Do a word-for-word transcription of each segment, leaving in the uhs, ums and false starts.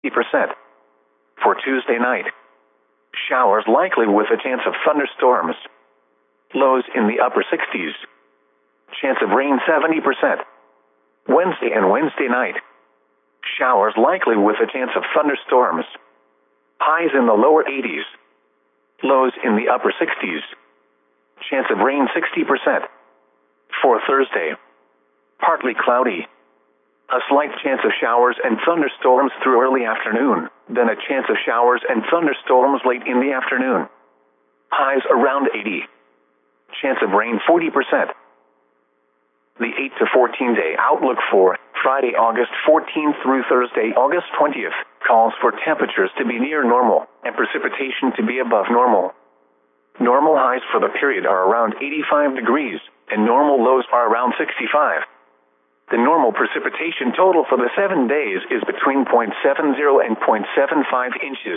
fifty percent. For Tuesday night, showers likely with a chance of thunderstorms. Lows in the upper sixties. Chance of rain seventy percent. Wednesday and Wednesday night, showers likely with a chance of thunderstorms. Highs in the lower eighties. Lows in the upper sixties. Chance of rain sixty percent. For Thursday, partly cloudy. A slight chance of showers and thunderstorms through early afternoon, then a chance of showers and thunderstorms late in the afternoon. Highs around eighty. Chance of rain forty percent. The eight to fourteen day outlook for Friday, August fourteenth through Thursday, August twentieth, calls for temperatures to be near normal and precipitation to be above normal. Normal highs for the period are around eighty-five degrees, and normal lows are around sixty-five. The normal precipitation total for the seven days is between zero point seven zero and zero point seven five inches.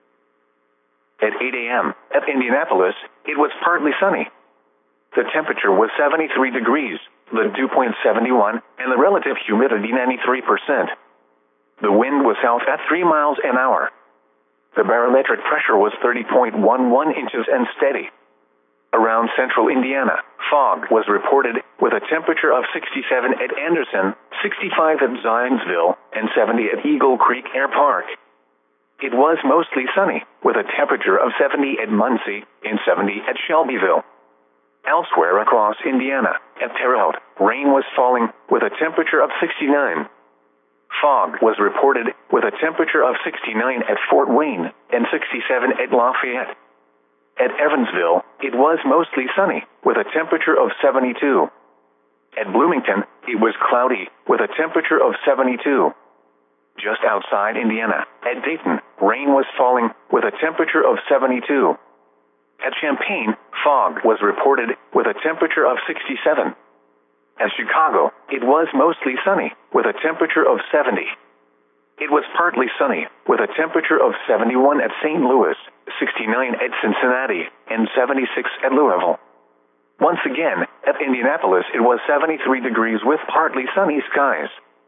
At eight a m at Indianapolis, it was partly sunny. The temperature was seventy-three degrees, the dew point seventy-one, and the relative humidity ninety-three percent. The wind was south at three miles an hour. The barometric pressure was thirty point one one inches and steady. Around central Indiana, fog was reported with a temperature of sixty-seven at Anderson, sixty-five at Zionsville, and seventy at Eagle Creek Air Park. It was mostly sunny, with a temperature of seventy at Muncie and seventy at Shelbyville. Elsewhere across Indiana, at Terre Haute, rain was falling with a temperature of sixty-nine. Fog was reported with a temperature of sixty-nine at Fort Wayne and sixty-seven at Lafayette. At Evansville, it was mostly sunny, with a temperature of seventy-two. At Bloomington, it was cloudy, with a temperature of seventy-two. Just outside Indiana, at Dayton, rain was falling, with a temperature of seventy-two. At Champaign, fog was reported, with a temperature of sixty-seven. At Chicago, it was mostly sunny, with a temperature of seventy. It was partly sunny, with a temperature of seventy-one at Saint Louis, sixty-nine at Cincinnati, and seventy-six at Louisville. Once again, at Indianapolis it was seventy-three degrees with partly sunny skies.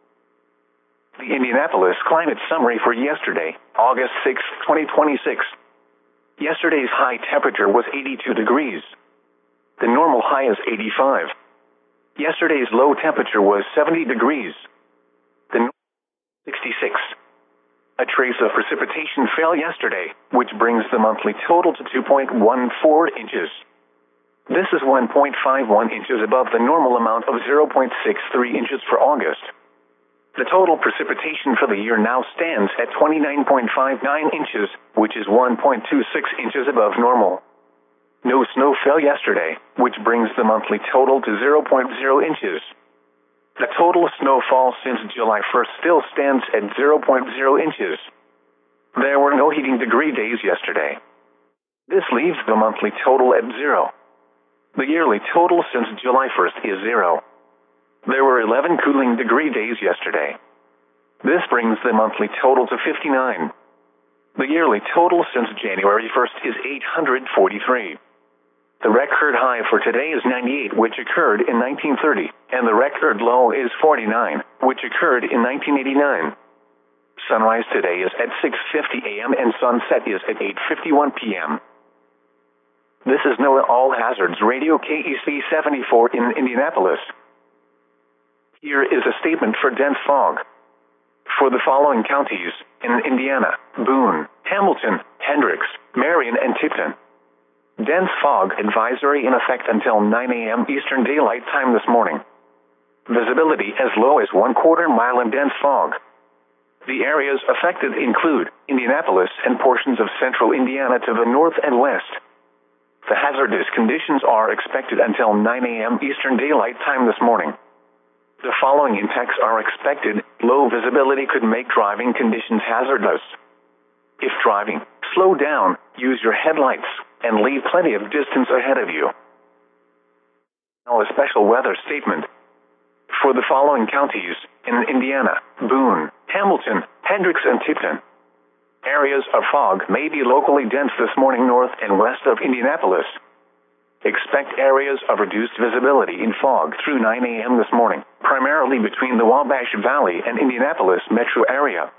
The Indianapolis climate summary for yesterday, August sixth, twenty twenty-six. Yesterday's high temperature was eighty-two degrees. The normal high is eighty-five. Yesterday's low temperature was seventy degrees. The sixty-six. A trace of precipitation fell yesterday, which brings the monthly total to two point one four inches. This is one point five one inches above the normal amount of zero point six three inches for August. The total precipitation for the year now stands at twenty-nine point five nine inches, which is one point two six inches above normal. No snow fell yesterday, which brings the monthly total to zero point zero inches. The total snowfall since July first still stands at zero point zero inches. There were no heating degree days yesterday. This leaves the monthly total at zero. The yearly total since July first is zero. There were eleven cooling degree days yesterday. This brings the monthly total to fifty-nine. The yearly total since January first is eight hundred forty-three. The record high for today is ninety-eight, which occurred in nineteen thirty, and the record low is forty-nine, which occurred in nineteen eighty-nine. Sunrise today is at six fifty a m and sunset is at eight fifty-one p m This is NOAA All Hazards Radio K E C seventy-four in Indianapolis. Here is a statement for dense fog. For the following counties in Indiana: Boone, Hamilton, Hendricks, Marion, and Tipton. Dense fog advisory in effect until nine a m Eastern Daylight Time this morning. Visibility as low as one quarter mile in dense fog. The areas affected include Indianapolis and portions of central Indiana to the north and west. The hazardous conditions are expected until nine a m Eastern Daylight Time this morning. The following impacts are expected. Low visibility could make driving conditions hazardous. If driving, slow down, use your headlights, and leave plenty of distance ahead of you. Now a special weather statement. For the following counties in Indiana: Boone, Hamilton, Hendricks, and Tipton. Areas of fog may be locally dense this morning north and west of Indianapolis. Expect areas of reduced visibility in fog through nine a m this morning, primarily between the Wabash Valley and Indianapolis metro area.